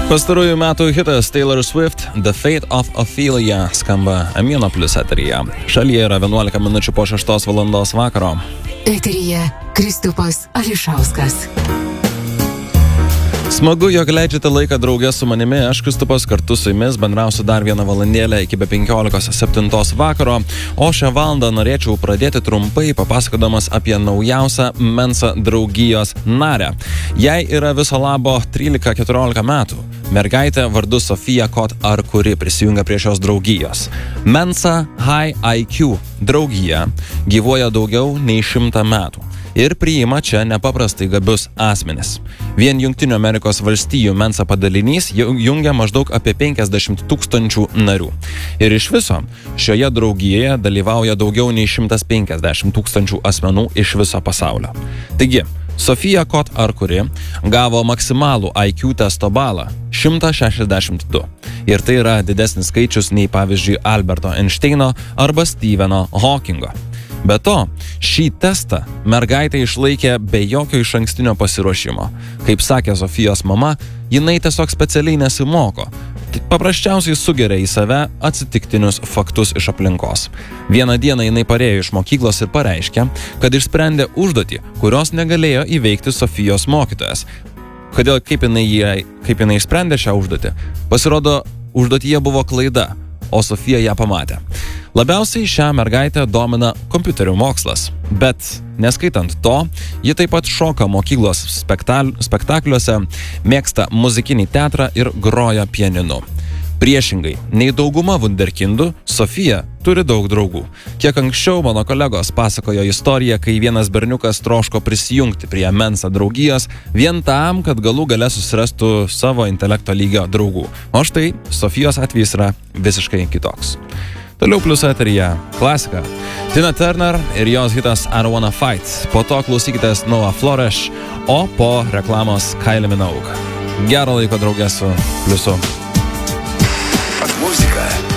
Pastarųjų metų hitas Taylor Swift The Fate of Ophelia skamba Amino Plus eteryje. Šalyje yra 11 minučių po 6 valandos vakaro. Eteryje Kristupas Ališauskas. Smagu, jog leidžiate laiką draugę su manimi. Aš Kristupas kartu su jumis bendrausiu dar vieną valandėlę iki be 15:07 vakaro. O šią valandą norėčiau pradėti trumpai papasakodamas apie naujausią Mensa draugijos narę. Jai yra viso labo 13-14 metų. Mergaitė vardu Sofija Kot Ar, kuri prisijungia prie šios draugijos. Mensa High IQ draugija gyvuoja daugiau nei 100 metų. Ir priima čia nepaprastai gabius asmenis. Vien Jungtinių Amerikos valstijų Mensa padalinys jungia maždaug apie 50 000 narių. Ir iš viso šioje draugijoje dalyvauja daugiau nei 150 000 asmenų iš viso pasaulio. Taigi, Sofija Kot Ar, kuri gavo maksimalų IQ testo balą 162. Ir tai yra didesnis skaičius nei pavyzdžiui Alberto Einšteino arba Stepheno Hawkingo. Be to, šį testą mergaitė išlaikė be jokio išankstinio pasiruošimo. Kaip sakė Sofijos mama, jinai tiesiog specialiai nesimoko. Tik paprasčiausiai sugeria į save atsitiktinius faktus iš aplinkos. Vieną dieną jinai parėjo iš mokyklos ir pareiškė, kad išsprendė užduotį, kurios negalėjo įveikti Sofijos mokytojas. Kaip jinai išsprendė šią užduotį? Pasirodo, užduotyje buvo klaida, o Sofija ją pamatė. Labiausiai šią mergaitę domina kompiuterių mokslas, bet neskaitant to, ji taip pat šoka mokyklos spektakliuose, mėgsta muzikinį teatrą ir groja pianinu. Priešingai, nei dauguma vunderkindų, Sofija turi daug draugų. Kiek anksčiau mano kolegos pasakojo istoriją, kai vienas berniukas troško prisijungti prie Mensa draugijos vien tam, kad galų gale susirastų savo intelekto lygio draugų. O štai Sofijos atvejis yra visiškai kitoks. Toliau Pliuso eteryje klasika. Tina Turner ir jos hitas I Don't Wanna Fight. Po to klausykitės Noah Flourish, o po reklamos Kylie Minogue. Gero laiko draugė su Pliusu. Muzika